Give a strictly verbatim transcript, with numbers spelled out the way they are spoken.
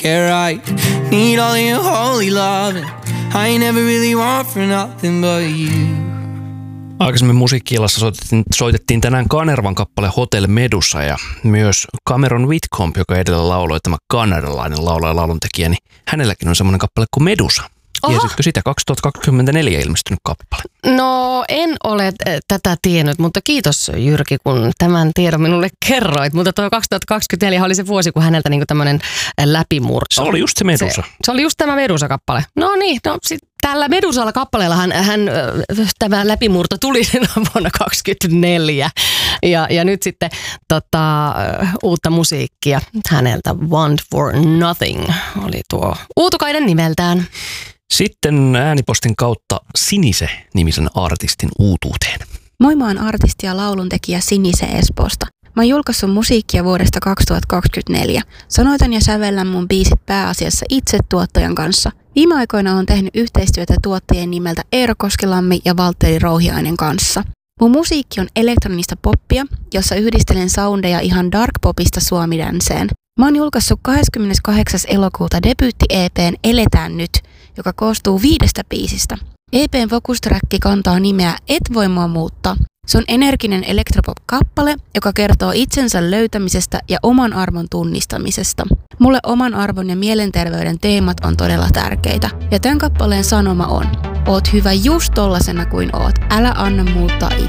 get right. Need all of your holy loving. I ain't never really want for nothing but you. Aikaisemmin musiikki-illassa soitettiin, soitettiin tänään Kanervan kappale Hotel Medusa ja myös Cameron Whitcomb, joka edellä lauloi, tämä kanadalainen laulaja ja lauluntekijä, niin hänelläkin on semmoinen kappale kuin Medusa. Tiesitkö sitä? kaksituhattakaksikymmentäneljä ilmestynyt kappale. No en ole tätä tiennyt, mutta kiitos Jyrki, kun tämän tiedon minulle kerroit. Mutta tuo kaksituhattakaksikymmentäneljä oli se vuosi, kun häneltä niinku tämmöinen läpimurto. Se oli just se Medusa. Se, se oli just tämä Medusa-kappale. No niin, no sit tällä Medusalla kappaleella hän, hän, tämä läpimurto tuli vuonna kaksikymmentäneljä. Ja, ja nyt sitten tota, uutta musiikkia häneltä. Want for Nothing oli tuo uutukainen nimeltään. Sitten äänipostin kautta Sinise-nimisen artistin uutuuteen. Moi, mä oon artisti ja lauluntekijä Sinise Espoosta. Mä oon julkaissut musiikkia vuodesta kaksituhattakaksikymmentäneljä. Sanoitan ja sävellän mun biisit pääasiassa itse tuottajan kanssa. Viime aikoina oon tehnyt yhteistyötä tuottajien nimeltä Eero Koskilammi ja Valtteri Rouhiainen kanssa. Mun musiikki on elektronista poppia, jossa yhdistelen soundeja ihan dark popista suomidanseen. Mä oon julkaissut kahdeskymmeneskahdeksas elokuuta debyytti-E P:n Eletään nyt, joka koostuu viidestä biisistä. E P:n fokustrackki kantaa nimeä Et voi mua muuttaa. Se on energinen elektropop-kappale, joka kertoo itsensä löytämisestä ja oman arvon tunnistamisesta. Mulle oman arvon ja mielenterveyden teemat on todella tärkeitä. Ja tämän kappaleen sanoma on: oot hyvä just tollasena kuin oot, älä anna muuttaa